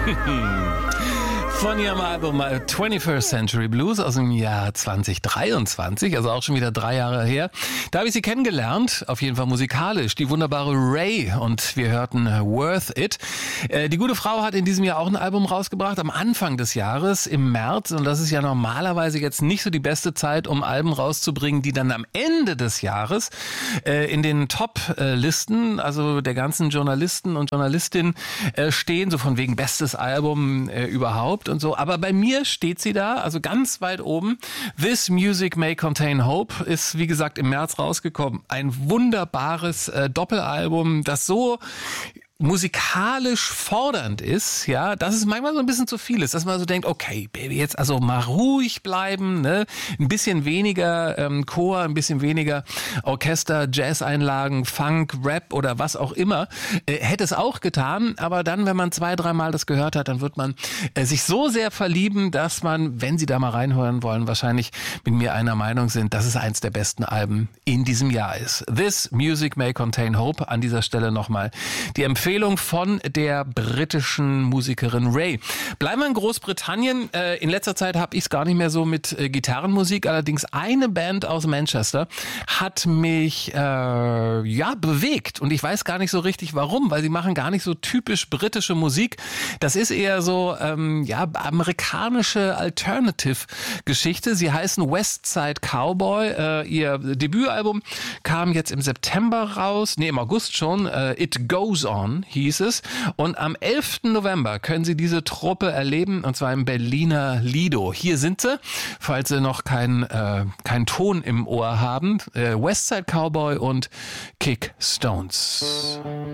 Von ihrem Album 21st Century Blues aus dem Jahr 2023, also auch schon wieder 3 Jahre her. Da habe ich sie kennengelernt, auf jeden Fall musikalisch, die wunderbare Ray, und wir hörten Worth It. Die gute Frau hat in diesem Jahr auch ein Album rausgebracht, am Anfang des Jahres, im März, und das ist ja normalerweise jetzt nicht so die beste Zeit, um Alben rauszubringen, die dann am Ende des Jahres in den Top-Listen, also der ganzen Journalisten und Journalistinnen stehen, so von wegen bestes Album überhaupt und so. Aber bei mir steht sie da, also ganz weit oben. This Music May Contain Hope ist, wie gesagt, im März rausgekommen. Ein wunderbares Doppelalbum, das so musikalisch fordernd ist, ja, dass es manchmal so ein bisschen zu viel ist, dass man so denkt, okay, Baby, jetzt also mal ruhig bleiben, ne, ein bisschen weniger Chor, ein bisschen weniger Orchester, Jazz-Einlagen, Funk, Rap oder was auch immer, hätte es auch getan, aber dann, wenn man 2-3 Mal das gehört hat, dann wird man sich so sehr verlieben, dass man, wenn Sie da mal reinhören wollen, wahrscheinlich mit mir einer Meinung sind, dass es eins der besten Alben in diesem Jahr ist. This Music May Contain Hope, an dieser Stelle nochmal die Empfehlung von der britischen Musikerin Ray. Bleiben wir in Großbritannien. In letzter Zeit habe ich es gar nicht mehr so mit Gitarrenmusik. Allerdings eine Band aus Manchester hat mich bewegt. Und ich weiß gar nicht so richtig warum, weil sie machen gar nicht so typisch britische Musik. Das ist eher so amerikanische Alternative-Geschichte. Sie heißen Westside Cowboy. Ihr Debütalbum kam jetzt im September raus. Nee, im August schon. It Goes On hieß es. Und am 11. November können Sie diese Truppe erleben, und zwar im Berliner Lido. Hier sind sie, falls Sie noch keinen Ton im Ohr haben. Westside Cowboy und Kick Stones.